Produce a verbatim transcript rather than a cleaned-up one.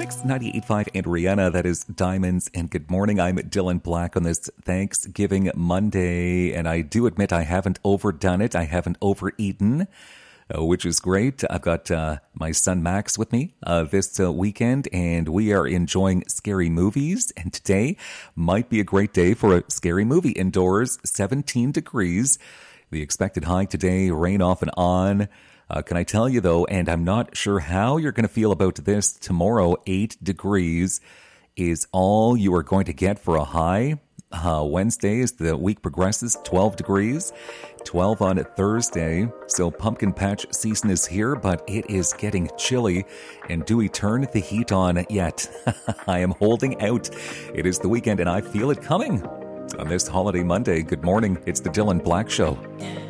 Mix ninety-eight point five and Rihanna. That is Diamonds. And good morning. I'm Dylan Black on this Thanksgiving Monday. And I do admit I haven't overdone it. I haven't overeaten, uh, which is great. I've got uh, my son Max with me uh, this uh, weekend, and we are enjoying scary movies. And today might be a great day for a scary movie indoors. seventeen degrees. The expected high today, rain off and on. Uh, can I tell you, though, and I'm not sure how you're going to feel about this, tomorrow, eight degrees is all you are going to get for a high. Uh, Wednesday, as the week progresses, twelve degrees, twelve on Thursday. So pumpkin patch season is here, but it is getting chilly. And do we turn the heat on yet? I am holding out. It is the weekend, and I feel it coming. On this holiday Monday, good morning. It's the Dylan Black Show.